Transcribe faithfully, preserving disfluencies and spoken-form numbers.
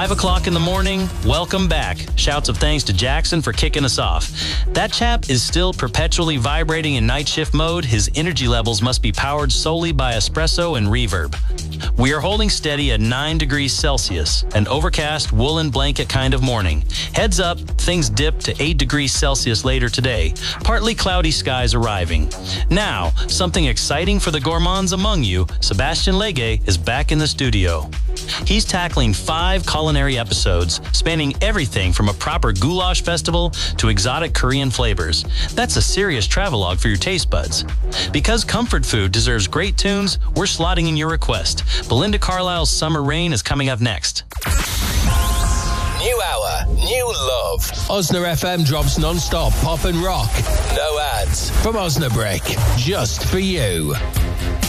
five o'clock in the morning, welcome back. Shouts of thanks to Jackson for kicking us off. That chap is still perpetually vibrating in night shift mode. His energy levels must be powered solely by espresso and reverb. We are holding steady at nine degrees Celsius, an overcast woolen blanket kind of morning. Heads up, things dip to eight degrees Celsius later today. Partly cloudy skies arriving. Now, something exciting for the gourmands among you. Sebastian Lege is back in the studio. He's tackling five culinary episodes, spanning everything from a proper goulash festival to exotic Korean flavors. That's a serious travelogue for your taste buds. Because comfort food deserves great tunes, we're slotting in your request. Belinda Carlisle's Summer Rain is coming up next. New hour, new love. Osna F M drops non-stop pop and rock. No ads. From Osnabrick, just for you.